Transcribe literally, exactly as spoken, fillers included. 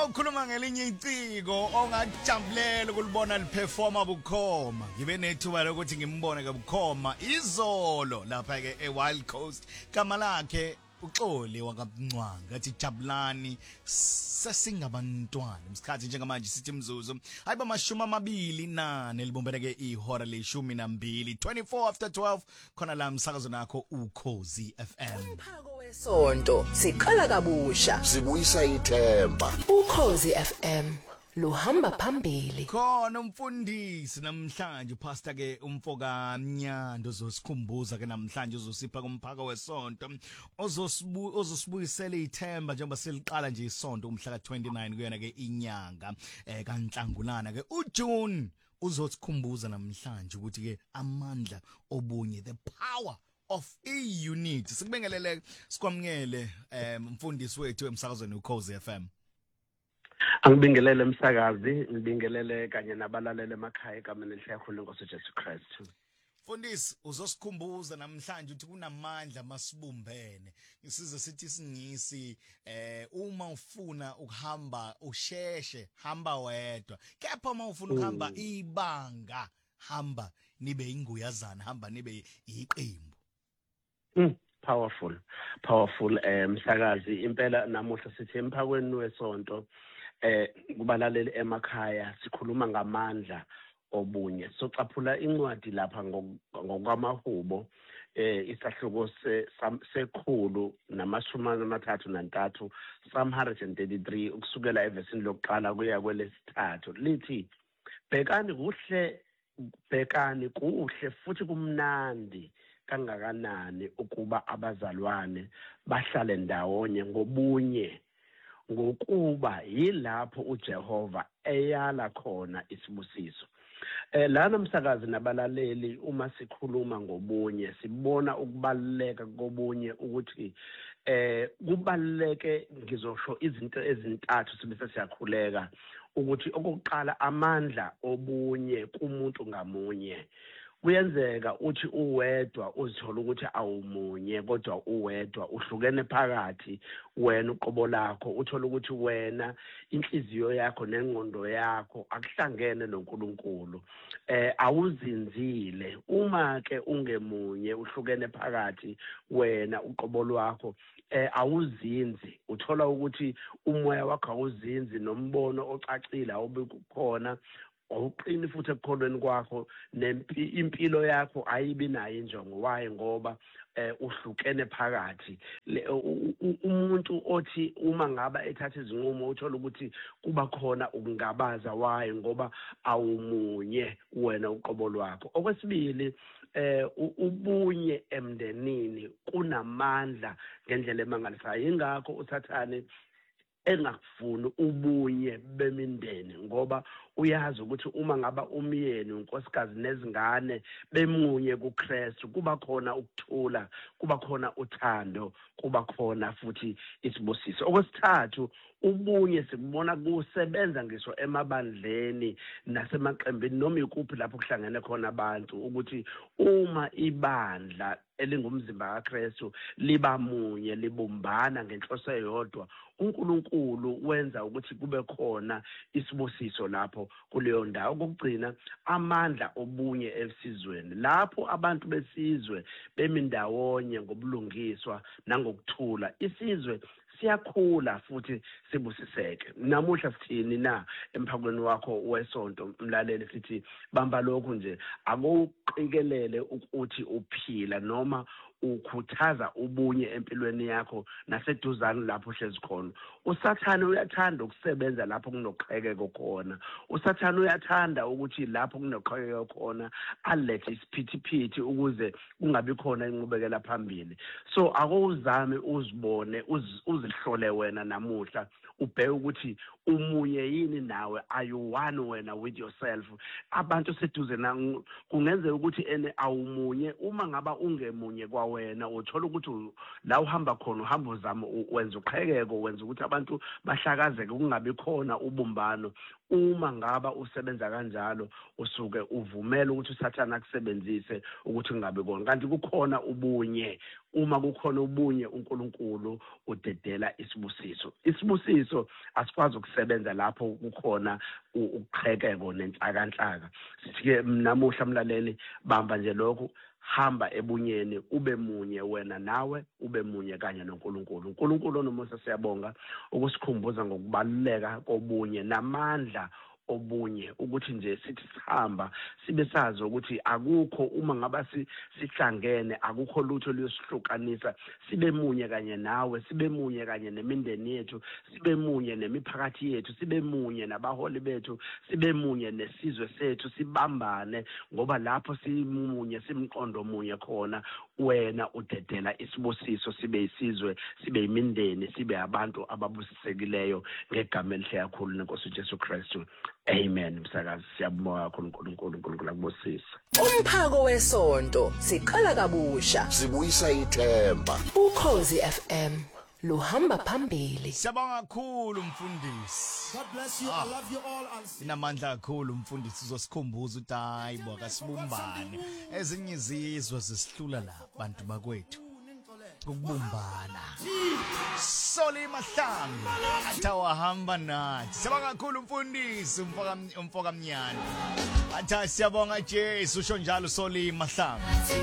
Ukhuluma ngelinye iciko ongajabulela ukulibona liperforma bukhoma. Ngibe nethuba lokuthi ngimbone ke bukhoma izolo lapha ke eWild Coast. Gama lakhe uXoli wakabncwanga athi Jabulani sesingabantwana. Isikhathi njengamanje sithi mzuzu ayiba mashumi amabili nane libombeleke ihora leshumi nambili twenty-four after twelve khona la umsakazo nakho uKhozi F M. Umphako wesonto siqala kabusha sibuyisa ithemba uKhozi F M luhamba phambili. Khona umfundisi namhlanje pastor ke umfoka Mnyando uzosikhumbuza ke namhlanje uzosipha kumphako wesonto ozosibu ozosibuyisela ithemba njengoba seliqala nje isonto umhla ka twenty-nine kuyona ke inyanga eh kaNhlangulana ke uJune uzosikhumbuza namhlanje ukuthi ke amandla obunye, the power of a unity. Sikubingelele sikwamngele eh umfundisi wethu emsakazweni uKhozi F M. Angibingelele umsakazi, ngibingelele kanye nabalaleli emakhaya egameni elihlekho lenkosi Jesu Kristu. Mfundisi uzosikhumbuza namhlanje ukuthi kunamandla masibumbene. Isize sithi singisi eh uma ufuna ukuhamba usheshe hamba wedwa. Kepha uma ufuna ukuhamba ibanga hamba nibe inguyazana, hamba nibe iqembu. Mm, powerful. Powerful umsakazi impela namuhla sithi emphakweni wesonto eh kubalaleli emakhaya sikhuluma ngamandla obunye. Socaphula incwadi lapha ngokwamahubo eh isahluko sekhulu namashumi amathathu nantathu Psalm one thirty-three ukusukela evesini lokuqala kuya kwelesithathu lithi bhekani kuhle bhekani kuhle futhi kumnandi kangakanani ukuba abazalwane bahlale ndawonye ngobunye ngokuba yilapho uJehova eyala khona isibusiso. Eh lana umsakazi nabalaleli uma sikhuluma ngobunye sibona ukubaleka kobunye ukuthi eh kubaleke ngizosho izinto ezintathu sibese siyakhuleka ukuthi okokuqala amandla obunye kumuntu ngamunye. Kuyenzeka uthi uwedwa uzithola ukuthi awumunye kodwa uwedwa uhlukene phakathi wena uqobo lakho uthola ukuthi wena inhliziyo yakho nengqondo yakho akuhlangene noNkulunkulu eh awuzinzile uma ke ungemunye uhlukene phakathi wena uqobo lwakho eh awuzinzi uthola ukuthi umoya wakho awuzinzi nombono ocacile awubikhona awuqini futhi ekukholweni kwakho nempilo yakho ayibi nayo injongo waye ngoba eh uhlukene phakathi umuntu othi uma ngaba ethatha izinqumo uthola ukuthi kuba khona ukungabaza waye ngoba awumunye wena uqobo lwakho. Okwesibili eh ubunye emndenini kunamandla ngendlela emangalisayo ingakho uSathane engakufuni ubunye bemindeni ngoba uyazi ukuthi uma ngaba umyeni unkosikazi nezingane bemunye kuKristu kuba khona ukuthula, kuba khona uthando, kuba khona futhi isibusiso. Okwesithathu ubunye sikubona kusebenza ngisho emabandleni nasemaqembini noma ikuphi lapho kuhlangene khona abantu ukuthi uma ibandla elingumzimba kaKristu liba munye libumbana ngenhloso eyodwa uNkulunkulu wenza ukuthi kube khona isibusiso lapho kuleyo ndawo. Kokugcina amandla obunye esizweni lapho abantu besizwe bemindawonye ngobulungiswa nangokuthula isizwe siyakhula futhi sibusiseke. Namuhla sithini na emphakweni wakho wesonto mlaleli sithi bamba lokhu nje akuqikelele ukuthi uphila noma ukhuthaza ubunye empilweni yakho naseduzane lapho hlezi khona. USathane uyathanda ukusebenza lapho kunoqhekeko khona. USathane uyathanda ukuthi lapho kunoqhekeko khona alethe isiphithiphithi ukuze kungabi khona inqubekela phambili. So akuzame uzibone uzihlole wena namuhla ubheke ukuthi umunye yini nawe, are you one wena with yourself. Abantu seduze na kungenzeka ukuthi ene awumunye uma ngaba ungemunye kwa wena uthola ukuthi la uhamba khona uhamba uzama wenza uqhekeko wenza ukuthi abantu bahlakazeke kungabi khona ubumbano. Uma ngaba usebenza kanjalo usuke uvumela ukuthi uSathane akusebenzise ukuthi kungabi khona kanti kukhona ubunye uma kukhona ubunye uNkulunkulu udedela isibusiso. Isibusiso asikwazi ukusebenza lapho kukhona ukuqhekeko nenhlakanhlaka. Sithi-ke namuhla mlaleli bamba nje lokho, hamba ebunyeni ube munye wena nawe ube munye kanye noNkulunkulu. uNkulunkulu nomusa siyabonga ukusikhumbuza ngokubaluleka kobunye namandla obunye, ukuthi nje sithi sihamba sibe sazi ukuthi akukho uma ngaba sihlangene akukho lutho liyosihlukanisa, sibe munye kanye nawe, sibe munye kanye nemindeni yethu, sibe munye nemiphakathi yethu, sibe munye nabaholi bethu, sibe munye nesizwe sethu, sibambane ngoba lapho simunye simqondo munye khona wena udedela isibusiso, sibe isizwe, sibe imindeni, sibe abantu ababusisekileyo ngegama elihle kakhulu lenkosi uJesu Kristu. Amen. Msakazi siyabonga kakhulu uNkulunkulu, uNkulunkulu akubusisa. Umphako wesonto siqala kabusha. Sibuyisa ithemba. Ukhozi F M luhamba phambili. Siyabonga kakhulu mfundisi. God bless you. I love you all. I'll Inamandla kakhulu umfundisi, uzosikhumbuza ukuthi hayibo akasibumbane. Ezinye izizwe zisihlula la bantu bakwethu. Ukubumbana. Soli Mahlangu athawa hamba nathi. Siyabonga kakhulu umfundisi umfoka umfoka mnyana. Atha siyabonga Jesu usho njalo Soli Mahlangu.